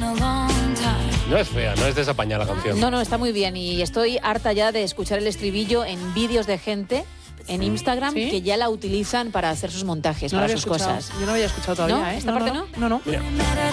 No es fea, no es desapañada la canción. No, está muy bien y estoy harta ya de escuchar el estribillo en vídeos de gente en Instagram que ya la utilizan para hacer sus montajes, para sus cosas. Yo no había escuchado todavía, ¿No? ¿Esta parte no? No. Mira.